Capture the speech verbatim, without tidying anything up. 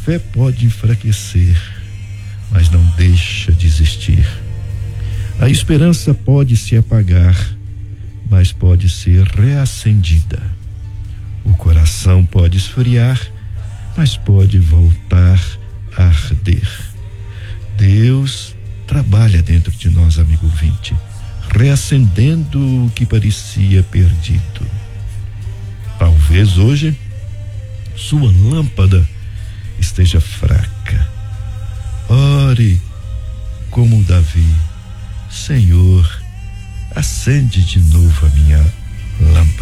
fé pode enfraquecer, mas não deixa de existir. A esperança pode se apagar, mas pode ser reacendida. O coração pode esfriar, mas pode voltar a arder. Deus trabalha dentro de nós, amigo ouvinte, reacendendo o que parecia perdido. Talvez hoje sua lâmpada esteja fraca. Ore como Davi: Senhor, acende de novo a minha lâmpada.